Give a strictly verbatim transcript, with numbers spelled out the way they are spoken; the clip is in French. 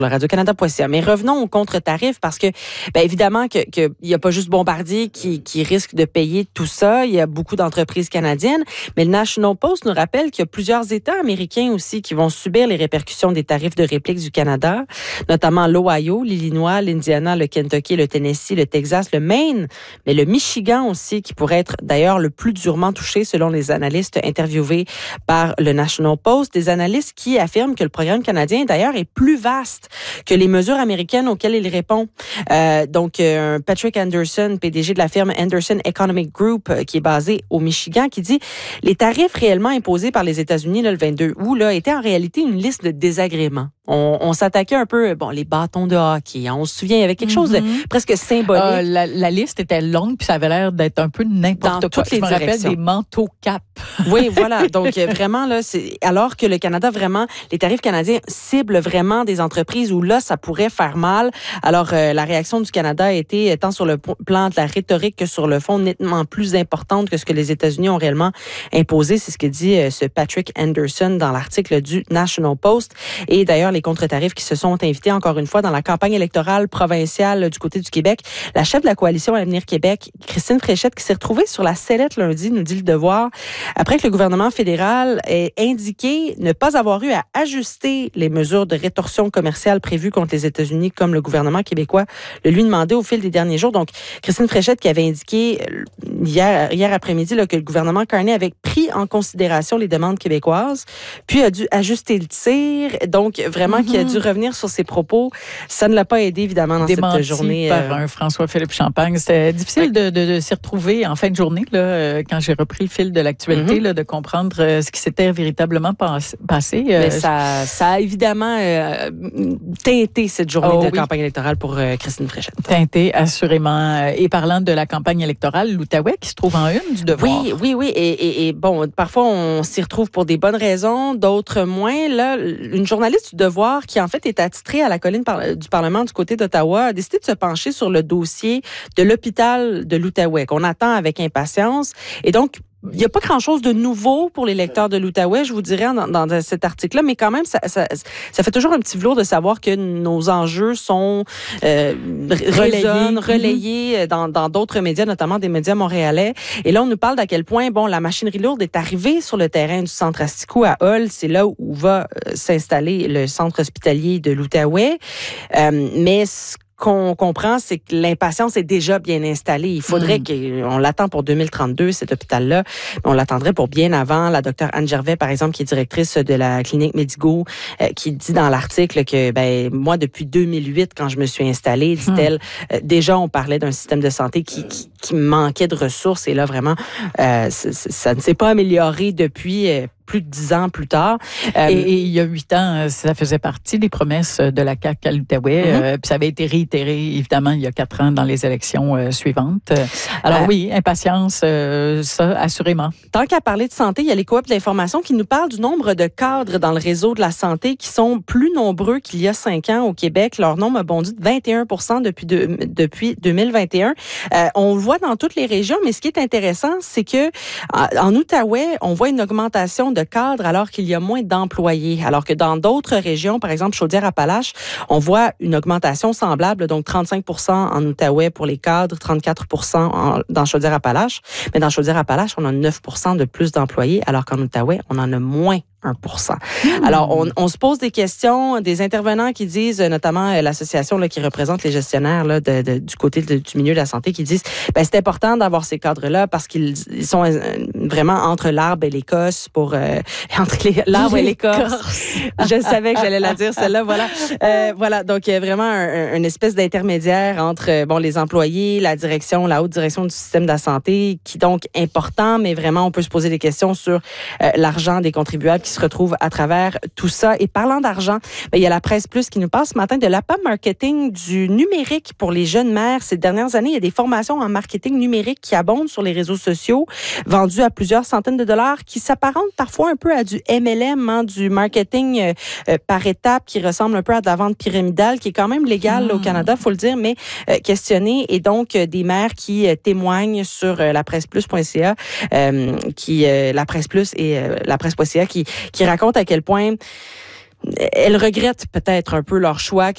le radio-canada point c a. Mais revenons aux contre-tarifs parce que, bien évidemment, que, que il n'y a pas juste Bombardier qui, qui risque de payer tout ça. Il y a beaucoup d'entreprises canadiennes. Mais le National Post nous rappelle qu'il y a plusieurs États américains aussi qui vont subir les répercussions des tarifs de réplique du Canada, notamment l'Ohio, l'Illinois, l'Indiana, le Kentucky, le Tennessee, le Texas, le Maine, mais le Michigan aussi, qui pourrait être d'ailleurs le plus durement touché selon les analystes interviewés par le National Post. Des analystes qui affirment que le programme canadien, d'ailleurs, est plus vaste que les mesures américaines auxquelles il répond. Euh, donc, euh, Patrick Anderson, P D G de la firme Anderson Economic Group, euh, qui est basée au Michigan, qui dit « Les tarifs réellement imposés par les États-Unis là, le vingt-deux août là, étaient en réalité une liste de désagréments. On, on s'attaquait un peu, bon, les bâtons de hockey. Hein, on se souvient, il y avait quelque chose de mm-hmm. presque symbolique. Euh, la, la liste était longue, puis ça avait l'air d'être un peu n'importe Dans quoi. Toutes les Je me directions. rappelle des manteaux cap. Oui, voilà. Donc, vraiment, là, c'est alors que le Canada, vraiment, les tarifs canadiens ciblent vraiment des entreprises où là, ça pourrait faire mal. Alors, euh, la réaction du Canada a été, tant sur le plan de la rhétorique que sur le fond, nettement plus importante que ce que les États-Unis ont réellement imposé. C'est ce que dit euh, ce Patrick Anderson dans l'article du National Post. Et d'ailleurs, les contre-tarifs qui se sont invités, encore une fois, dans la campagne électorale provinciale du côté du Québec. La chef de la coalition Avenir Québec, Christine Fréchette, qui s'est retrouvée sur la sellette lundi, nous dit Le Devoir, après que le gouvernement fédéral ait indiqué ne pas avoir eu à ajuster les mesures de rétorsion commerciale prévues contre les États-Unis, comme le gouvernement québécois le lui demandait au fil des derniers jours. Donc, Christine Fréchette qui avait indiqué hier, hier après-midi là, que le gouvernement Carney avait pris en considération les demandes québécoises, puis a dû ajuster le tir. Donc, vraiment, mm-hmm. qui a dû revenir sur ses propos. Ça ne l'a pas aidé, évidemment, dans Démenti cette journée. par euh... un François-Philippe Champagne. C'était difficile ouais. de, de, de s'y retrouver en fin de journée, là, quand j'ai repris le fil de l'actualité, mm-hmm. là, de comprendre euh, ce qui s'était véritablement pas, passé. Euh, Mais ça, ça a évidemment euh, teinté cette journée oh, de oui. campagne électorale pour euh, Christine Fréchette. Teinté, assurément. Et parlant de la campagne électorale, l'Outaouais qui se trouve en une du Devoir. Oui, oui, oui. Et, et, et bon, parfois, on s'y retrouve pour des bonnes raisons, d'autres moins. Là, une journaliste du Devoir qui, en fait, est attitrée à la colline par, du Parlement du côté d'Ottawa a décidé de se pencher sur le dossier de l'hôpital de l'Outaouais, qu'on attend avec impatience. Et donc, il n'y a pas grand-chose de nouveau pour les lecteurs de l'Outaouais, je vous dirais, dans, dans cet article-là, mais quand même, ça, ça, ça fait toujours un petit velours de savoir que nos enjeux sont euh, résonnent, relayés mm-hmm. dans, dans d'autres médias, notamment des médias montréalais. Et là, on nous parle d'à quel point, bon, la machinerie lourde est arrivée sur le terrain du centre Asticou à Hull. C'est là où va euh, s'installer le centre hospitalier de l'Outaouais. Euh, mais ce qu'on comprend, c'est que l'impatience est déjà bien installée. Il faudrait mmh. qu'on l'attend pour deux mille trente-deux, cet hôpital-là. On l'attendrait pour bien avant. La docteure Anne Gervais, par exemple, qui est directrice de la clinique Medigo, euh, qui dit dans l'article que, ben, moi, depuis deux mille huit, quand je me suis installée, dit-elle, mmh. euh, déjà, on parlait d'un système de santé qui, qui, qui manquait de ressources. Et là, vraiment, euh, c- c- ça ne s'est pas amélioré depuis euh, plus de dix ans plus tard. Euh, et, et il y a huit ans, ça faisait partie des promesses de la C A Q à l'Outaouais. Mm-hmm. Euh, puis ça avait été réitéré, évidemment, il y a quatre ans dans les élections euh, suivantes. Alors euh, oui, impatience, euh, ça, assurément. Tant qu'à parler de santé, il y a les coop d'information qui nous parlent du nombre de cadres dans le réseau de la santé qui sont plus nombreux qu'il y a cinq ans au Québec. Leur nombre a bondi de vingt et un pour cent depuis, de, depuis deux mille vingt et un. Euh, on le voit dans toutes les régions, mais ce qui est intéressant, c'est que en Outaouais, on voit une augmentation de cadres alors qu'il y a moins d'employés. Alors que dans d'autres régions, par exemple Chaudière-Appalaches, on voit une augmentation semblable, donc trente-cinq pour cent en Outaouais pour les cadres, trente-quatre pour cent en, dans Chaudière-Appalaches. Mais dans Chaudière-Appalaches, on a neuf pour cent de plus d'employés, alors qu'en Outaouais, on en a moins un pour cent. Mmh. Alors, on, on se pose des questions, des intervenants qui disent, notamment l'association là, qui représente les gestionnaires là, de, de, du côté de, du milieu de la santé, qui disent ben c'est important d'avoir ces cadres-là parce qu'ils ils sont vraiment entre l'arbre et l'écosse pour... Euh, entre les, l'arbre et l'écorce. Je savais que j'allais la dire, celle-là. Voilà. Euh, voilà. Donc, il y a vraiment un, un, une espèce d'intermédiaire entre bon les employés, la direction, la haute direction du système de la santé, qui est donc important, mais vraiment, on peut se poser des questions sur euh, l'argent des contribuables qui se retrouvent à travers tout ça. Et parlant d'argent, ben, il y a la Presse Plus qui nous parle ce matin de l'A P A marketing du numérique pour les jeunes mères. Ces dernières années, il y a des formations en marketing numérique qui abondent sur les réseaux sociaux, vendues à plusieurs centaines de dollars, qui s'apparentent parfois un peu à du M L M, hein, du marketing euh, euh, par étapes, qui ressemble un peu à de la vente pyramidale, qui est quand même légale mmh. au Canada, faut le dire, mais euh, questionné. Et donc, euh, des mères qui euh, témoignent sur euh, la presse plus point c a, euh, qui, euh, la Presse Plus et euh, la presse point c a, qui qui racontent à quel point elles regrettent peut-être un peu leur choix